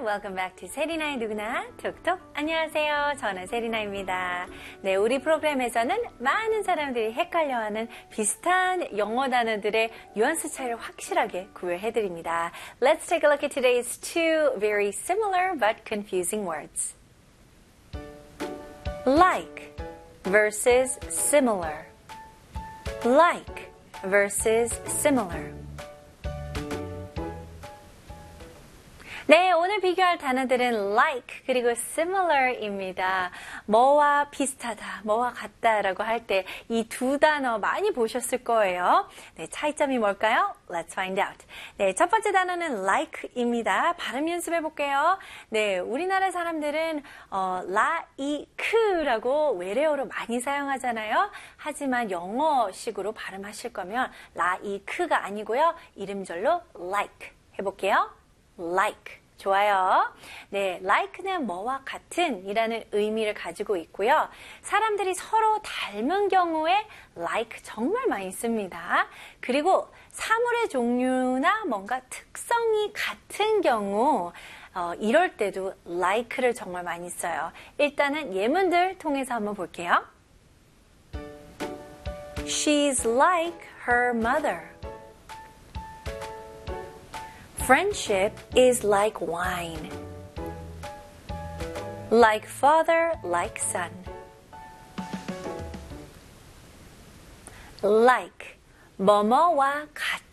welcome back to 세리나의 누구나 톡톡. 안녕하세요. 저는 세리나입니다. 네, 우리 프로그램에서는 많은 사람들이 헷갈려하는 비슷한 영어 단어들의 뉘앙스 차이를 확실하게 구별해드립니다. Let's take a look at today's two very similar but confusing words. Like versus similar. Like versus similar. 네, 오늘 비교할 단어들은 like 그리고 similar입니다. 뭐와 비슷하다, 뭐와 같다라고 할 때 이 두 단어 많이 보셨을 거예요. 네, 차이점이 뭘까요? Let's find out. 네, 첫 번째 단어는 like입니다. 발음 연습해 볼게요. 네, 우리나라 사람들은 like라고 외래어로 많이 사용하잖아요. 하지만 영어식으로 발음하실 거면 like가 아니고요. 이름절로 like 해볼게요. like. 좋아요. 네, like는 뭐와 같은 이라는 의미를 가지고 있고요. 사람들이 서로 닮은 경우에 like 정말 많이 씁니다. 그리고 사물의 종류나 뭔가 특성이 같은 경우 이럴 때도 like를 정말 많이 써요. 일단은 예문들 통해서 한번 볼게요. She's like her mother. Friendship is like wine. Like father, like son. Like, 뭐뭐와